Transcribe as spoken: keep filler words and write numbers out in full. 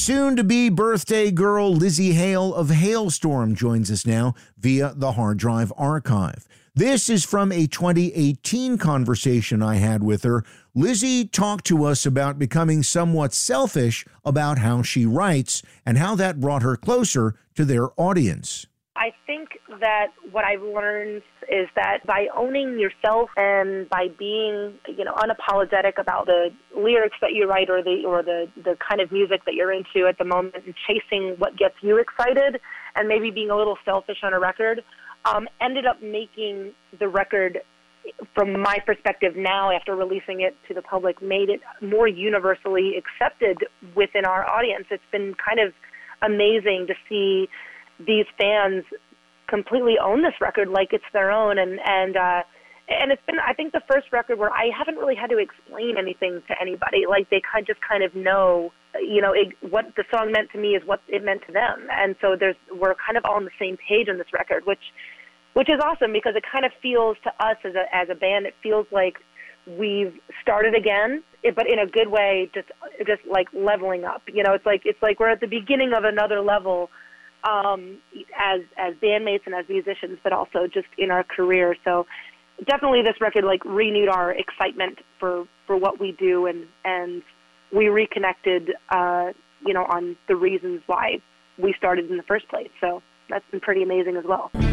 soon-to-be birthday girl Lzzy Hale of Halestorm joins us now via the Hard Drive Archive. This is from a twenty eighteen conversation I had with her. Lzzy talked to us about becoming somewhat selfish about how she writes and how that brought her closer to their audience. I think that what I've learned is that by owning yourself and by being, you know, unapologetic about the lyrics that you write or the or the, the kind of music that you're into at the moment and chasing what gets you excited and maybe being a little selfish on a record, um, ended up making the record, from my perspective now after releasing it to the public, made it more universally accepted within our audience. It's been kind of amazing to see these fans completely own this record like it's their own, and and uh, and it's been, I think, the first record where I haven't really had to explain anything to anybody. Like, they kind just kind of know, you know, it, what the song meant to me is what it meant to them, and so there's we're kind of all on the same page on this record, which which is awesome because it kind of feels to us as a as a band, it feels like we've started again, but in a good way, just just like leveling up. You know, it's like it's like we're at the beginning of another level. Um, as as bandmates and as musicians, but also just in our career. So definitely this record like renewed our excitement for, for what we do, and and we reconnected, uh, you know, on the reasons why we started in the first place. So that's been pretty amazing as well.